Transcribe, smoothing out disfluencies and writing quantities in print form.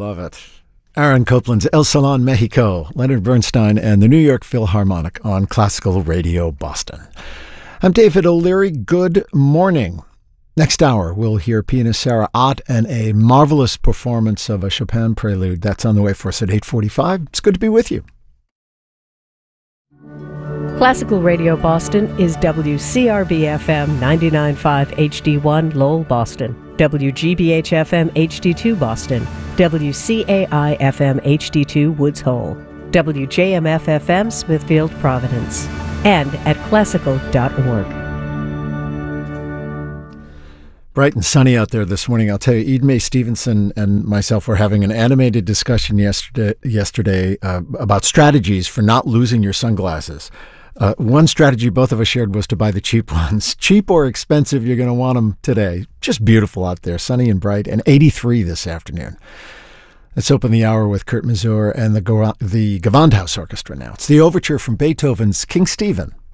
love it. Aaron Copland's El Salon Mexico, Leonard Bernstein, and the New York Philharmonic on Classical Radio Boston. I'm David O'Leary. Good morning. Next hour, we'll hear pianist Sarah Ott and a marvelous performance of a Chopin prelude. That's on the way for us at 8:45. It's good to be with you. Classical Radio Boston is WCRB-FM 99.5 HD1 Lowell, Boston, WGBH-FM HD2 Boston, WCAI-FM HD2 Woods Hole, WJMF-FM Smithfield, Providence, and at classical.org. Bright and sunny out there this morning. I'll tell you, Ede Mae Stevenson and myself were having an animated discussion yesterday about strategies for not losing your sunglasses. One strategy both of us shared was to buy the cheap ones. Cheap or expensive, you're going to want them today. Just beautiful out there, sunny and bright, and 83 this afternoon. Let's open the hour with Kurt Masur and the Gewandhaus Orchestra now. It's the overture from Beethoven's King Stephen